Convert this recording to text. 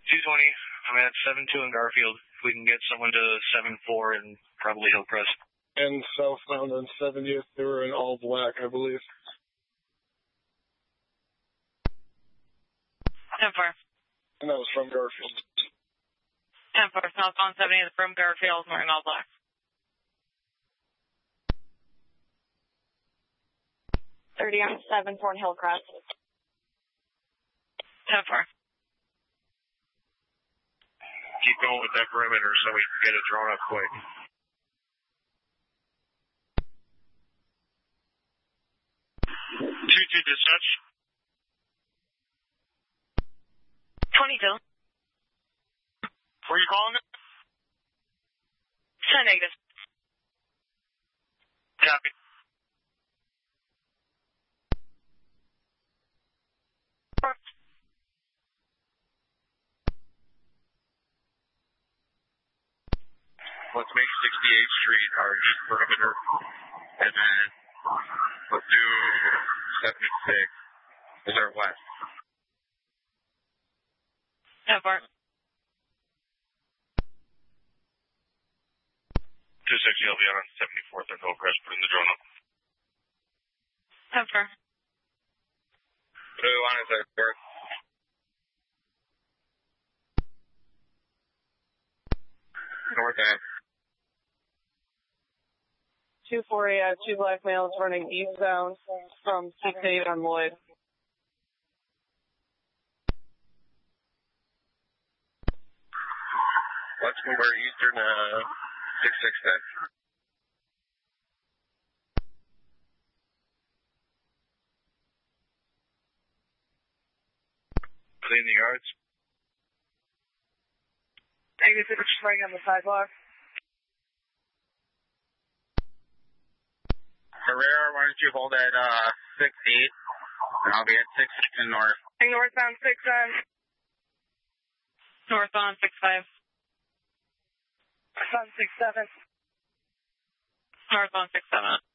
220. I'm at 7-2 in Garfield. If we can get someone to 7-4 and probably Hillcrest. And southbound on 70th, they were in all black, I believe. 10-4. And that was from Garfield. 10-4, southbound 70th from Garfield, wearing all black. 30 on 7-4 in Hillcrest. 10-4. Keep going with that perimeter so we can get it drawn up quick. Two to dispatch. 22. Where are you calling it? 10 negative. Copy. Let's make 68th Street our east perimeter, and then let's do 76 as our west. 10-4. 260, I'll be out on 74th and Hillcrest, putting the drone up. 10-4. What do we want as our work? North end. 240, I have 2 black males running eastbound from 6-8 on Lloyd. Let's convert eastern 6-6 then. Are they in the yards? Negative, it's right on the sidewalk. Herrera, why don't you hold at 6-8, and I'll be at 6 north. Northbound 6-10. Northbound 6-5. Sun 6-7. Northbound 6-7.